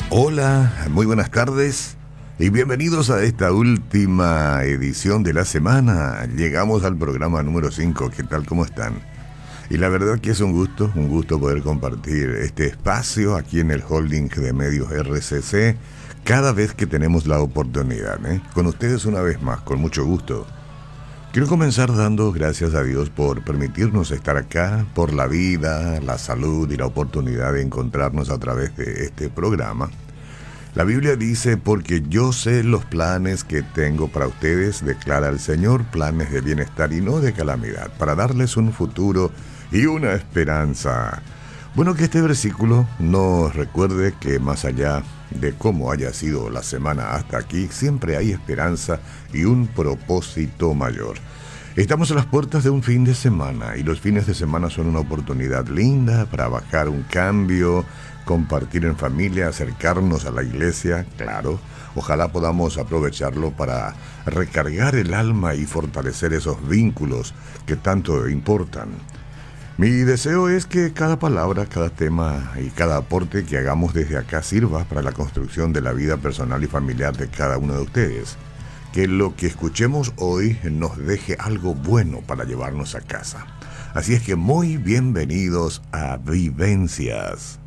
Hola, muy buenas tardes y bienvenidos a esta última edición de la semana. Llegamos al programa número 5. ¿Qué tal? ¿Cómo están? Y la verdad que es un gusto poder compartir este espacio aquí en el holding de medios RCC cada vez que tenemos la oportunidad, Con ustedes una vez más, con mucho gusto. Quiero comenzar dando gracias a Dios por permitirnos estar acá, por la vida, la salud y la oportunidad de encontrarnos a través de este programa. La Biblia dice, porque yo sé los planes que tengo para ustedes, declara el Señor, planes de bienestar y no de calamidad, para darles un futuro y una esperanza. Bueno, que este versículo nos recuerde que más allá de cómo haya sido la semana hasta aquí, siempre hay esperanza y un propósito mayor. Estamos a las puertas de un fin de semana y los fines de semana son una oportunidad linda para bajar un cambio, compartir en familia, acercarnos a la iglesia, claro. Ojalá podamos aprovecharlo para recargar el alma y fortalecer esos vínculos que tanto importan. Mi deseo es que cada palabra, cada tema y cada aporte que hagamos desde acá sirva para la construcción de la vida personal y familiar de cada uno de ustedes. Que lo que escuchemos hoy nos deje algo bueno para llevarnos a casa. Así es que muy bienvenidos a Vivencias.